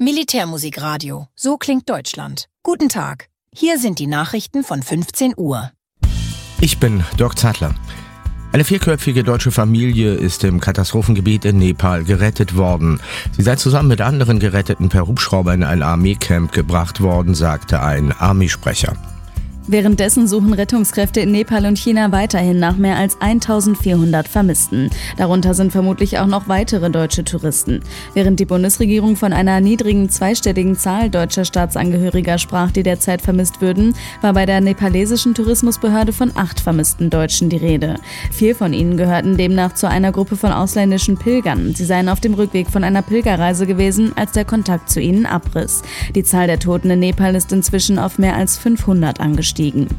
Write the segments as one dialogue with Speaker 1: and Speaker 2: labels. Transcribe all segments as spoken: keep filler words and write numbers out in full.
Speaker 1: Militärmusikradio. So klingt Deutschland. Guten Tag. Hier sind die Nachrichten von fünfzehn Uhr.
Speaker 2: Ich bin Dirk Zattler. Eine vierköpfige deutsche Familie ist im Katastrophengebiet in Nepal gerettet worden. Sie sei zusammen mit anderen Geretteten per Hubschrauber in ein Armeecamp gebracht worden, sagte ein Armeesprecher.
Speaker 3: Währenddessen suchen Rettungskräfte in Nepal und China weiterhin nach mehr als eintausendvierhundert Vermissten. Darunter sind vermutlich auch noch weitere deutsche Touristen. Während die Bundesregierung von einer niedrigen zweistelligen Zahl deutscher Staatsangehöriger sprach, die derzeit vermisst würden, war bei der nepalesischen Tourismusbehörde von acht vermissten Deutschen die Rede. Vier von ihnen gehörten demnach zu einer Gruppe von ausländischen Pilgern. Sie seien auf dem Rückweg von einer Pilgerreise gewesen, als der Kontakt zu ihnen abriss. Die Zahl der Toten in Nepal ist inzwischen auf mehr als fünfhundert angestiegen.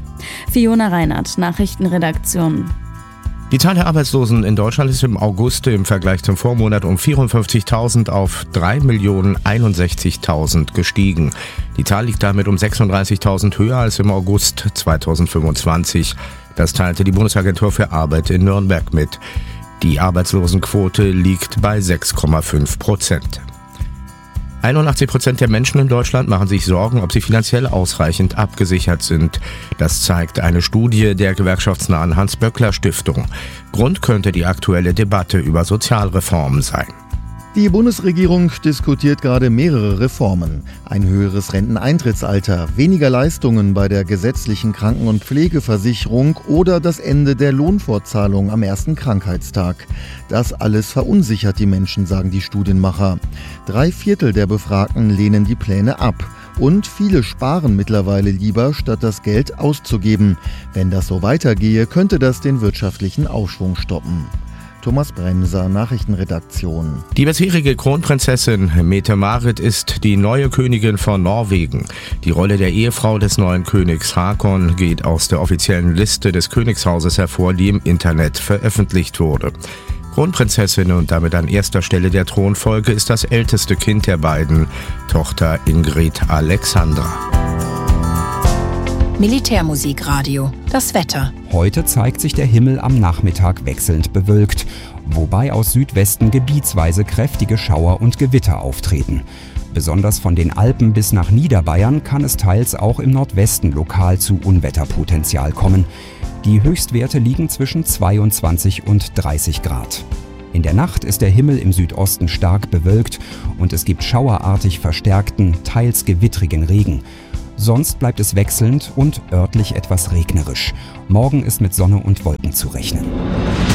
Speaker 3: Fiona Reinhardt, Nachrichtenredaktion.
Speaker 2: Die Zahl der Arbeitslosen in Deutschland ist im August im Vergleich zum Vormonat um vierundfünfzigtausend auf drei Millionen einundsechzigtausend gestiegen. Die Zahl liegt damit um sechsunddreißigtausend höher als im August zweitausendfünfundzwanzig. Das teilte die Bundesagentur für Arbeit in Nürnberg mit. Die Arbeitslosenquote liegt bei sechs Komma fünf Prozent. einundachtzig Prozent der Menschen in Deutschland machen sich Sorgen, ob sie finanziell ausreichend abgesichert sind. Das zeigt eine Studie der gewerkschaftsnahen Hans-Böckler-Stiftung. Grund könnte die aktuelle Debatte über Sozialreformen sein.
Speaker 4: Die Bundesregierung diskutiert gerade mehrere Reformen. Ein höheres Renteneintrittsalter, weniger Leistungen bei der gesetzlichen Kranken- und Pflegeversicherung oder das Ende der Lohnfortzahlung am ersten Krankheitstag. Das alles verunsichert die Menschen, sagen die Studienmacher. Drei Viertel der Befragten lehnen die Pläne ab. Und viele sparen mittlerweile lieber, statt das Geld auszugeben. Wenn das so weitergehe, könnte das den wirtschaftlichen Aufschwung stoppen. Thomas Bremser, Nachrichtenredaktion.
Speaker 2: Die bisherige Kronprinzessin Mette-Marit ist die neue Königin von Norwegen. Die Rolle der Ehefrau des neuen Königs Haakon geht aus der offiziellen Liste des Königshauses hervor, die im Internet veröffentlicht wurde. Kronprinzessin und damit an erster Stelle der Thronfolge ist das älteste Kind der beiden, Tochter Ingrid Alexandra.
Speaker 1: Militärmusikradio. Das Wetter.
Speaker 5: Heute zeigt sich der Himmel am Nachmittag wechselnd bewölkt, wobei aus Südwesten gebietsweise kräftige Schauer und Gewitter auftreten. Besonders von den Alpen bis nach Niederbayern kann es teils auch im Nordwesten lokal zu Unwetterpotenzial kommen. Die Höchstwerte liegen zwischen zweiundzwanzig und dreißig Grad. In der Nacht ist der Himmel im Südosten stark bewölkt und es gibt schauerartig verstärkten, teils gewittrigen Regen. Sonst bleibt es wechselnd und örtlich etwas regnerisch. Morgen ist mit Sonne und Wolken zu rechnen.